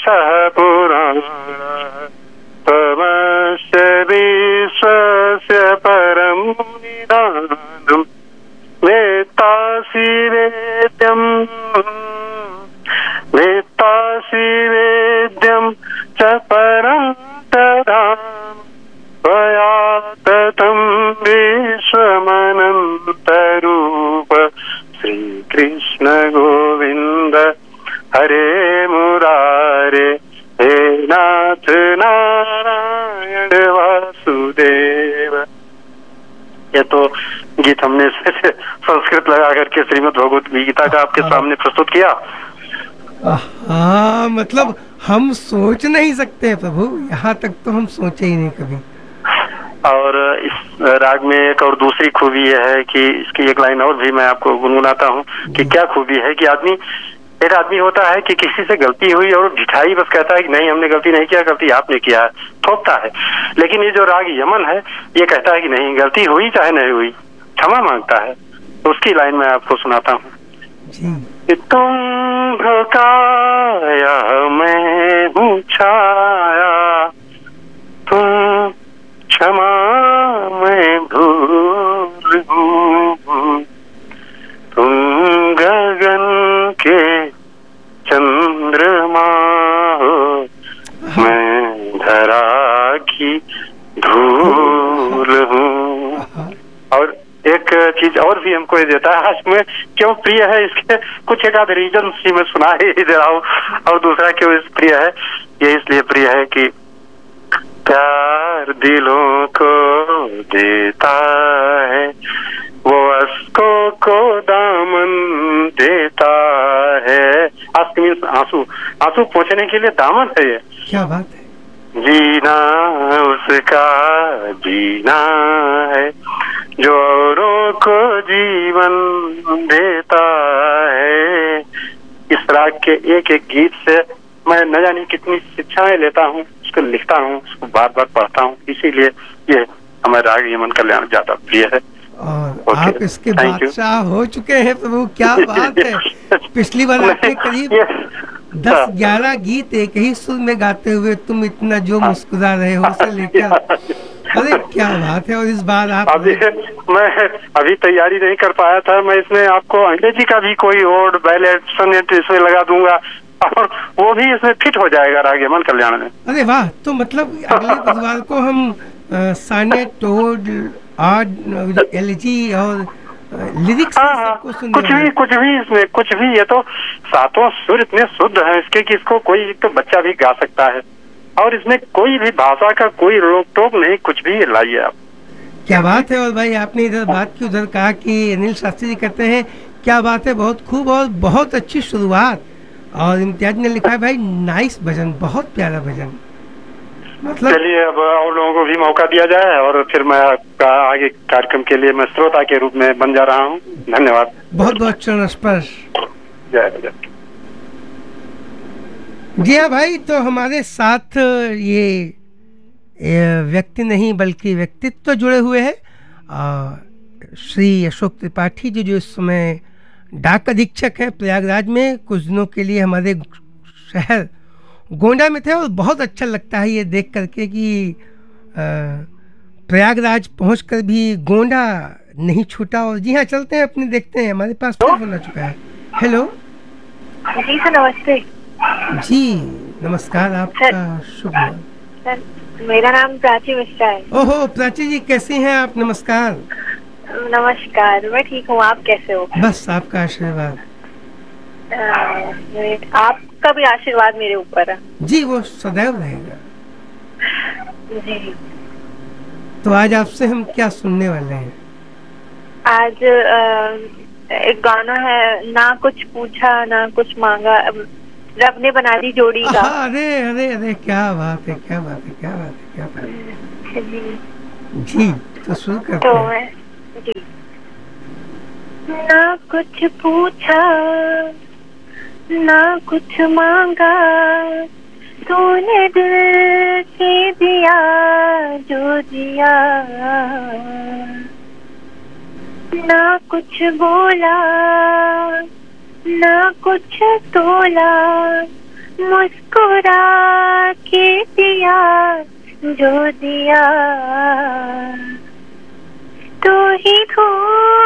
पुराण त्वमस्य विश्वस्य परं निधानम् वेत्तासि वेद्यं च परं दधामि त्वया ततं विश्वमनन्तरूप श्रीकृष्ण गोविन्द हरे मुरारे हे नाथ नारायण वासुदेव। ये तो गीत हमने संस्कृत लगा करके श्रीमद् भगवत गीता का आपके सामने प्रस्तुत किया। हाँ, मतलब हम सोच नहीं सकते प्रभु, यहाँ तक तो हम सोचे ही नहीं कभी। और इस राग में एक और दूसरी खूबी यह है कि इसकी एक लाइन और भी मैं आपको गुनगुनाता हूँ कि क्या खूबी है कि एक आदमी होता है कि किसी से गलती हुई और ढिठाई बस कहता है कि नहीं हमने गलती नहीं किया, गलती आपने किया है, थोपता है। लेकिन ये जो राग यमन है ये कहता है कि नहीं, गलती हुई चाहे नहीं हुई, क्षमा मांगता है। तो उसकी लाइन मैं आपको सुनाता हूँ। तुम भकाया मैं हूँ छाया, तुम क्षमा मैं धूल हूँ, तुम गगन के चंद्रमा हो, मैं धरा की धूल हूँ। और एक चीज और भी हमको ये देता है, आज में क्यों प्रिय है इसके कुछ एक आध रीजन सी मैं सुना ही दे रहा हूँ। और दूसरा क्यों इस प्रिय है, ये इसलिए प्रिय है कि प्यार दिलों को देता है, वो अश्कों को दामन देता है। अश्क मीन्स आंसू, आंसू पहुँचने के लिए दामन है ये। क्या बात है। जीना उसका जीना है जो औरों को जीवन देता है। इस राग के एक एक गीत से मैं न जाने कितनी शिक्षाएं लेता हूँ, उसको लिखता हूँ, उसको बार बार पढ़ता हूँ। इसीलिए ये हमारे राग यमन कल्याण ज्यादा प्रिय है। और आप इसके बादशाह हो चुके हैं प्रभु, क्या बात है। पिछली बार आपने करीब 10-11 गीत एक ही सुर में गाते हुए तुम इतना जो मुस्कुरा रहे हो से लेकर, अरे क्या बात है। और इस बार आप मैं अभी तैयारी नहीं कर पाया था, मैं इसमें आपको अंग्रेजी का भी कोई ओड बैलेट सोनेट इसमें लगा दूंगा और वो भी इसमें फिट हो जाएगा राग यमन कल्याण में। अरे वाह, तो मतलब अगले बुधवार को हम सानेट, ओड, आड, एलिजी और लिरिक्स कुछ भी इसमें कुछ भी। ये तो सातों सुर इतने शुद्ध हैं इसके कि इसको कोई तो बच्चा भी गा सकता है। और इसमें कोई भी भाषा का कोई रोक टोक नहीं, कुछ भी लाइए आप। क्या बात है। और भाई आपने इधर बात की उधर कहा कि अनिल शास्त्री जी कहते हैं क्या बात है, बहुत खूब और बहुत अच्छी शुरुआत। और इम्तियाज ने लिखा है भाई नाइस भजन, बहुत प्यारा भजन। मतलब चलिए अब और लोगों को भी मौका दिया जाए और फिर मैं आपका आगे कार्यक्रम के लिए मैं श्रोता के रूप में बन जा रहा हूँ। धन्यवाद। बहुत बहुत चरण स्पर्श। जय जय। जी हाँ भाई, तो हमारे साथ ये व्यक्ति नहीं बल्कि व्यक्तित्व जुड़े हुए हैं। श्री अशोक त्रिपाठी जी जो इस समय डाक अधीक्षक हैं प्रयागराज में, कुछ दिनों के लिए हमारे शहर गोंडा में थे। और बहुत अच्छा लगता है ये देख करके कि प्रयागराज पहुंचकर भी गोंडा नहीं छूटा। और जी हाँ, चलते हैं अपने, देखते हैं हमारे पास फोन आ चुका है। हेलो जी सर, नमस्ते। जी नमस्कार, आपका शुभ नाम? सर मेरा नाम प्राची मिश्रा है। ओहो प्राची जी, कैसी हैं आप? नमस्कार। नमस्कार, मैं ठीक हूँ, आप कैसे हो? बस आपका आशीर्वाद। आपका भी आशीर्वाद मेरे ऊपर है। जी वो सदैव रहेगा। जी तो आज आपसे हम क्या सुनने वाले हैं? आज एक गाना है, ना कुछ पूछा ना कुछ मांगा, रब ने बना दी जोड़ी का। अरे अरे अरे क्या बात है, क्या बात है, क्या बात है, क्या बात है। जी तो शुरू करते हैं। जी। ना कुछ पूछा ना कुछ मांगा, तूने दिल से दिया जो दिया, ना कुछ बोला ना कुछ तोला, मुस्कुरा के दिया जो दिया, तू ही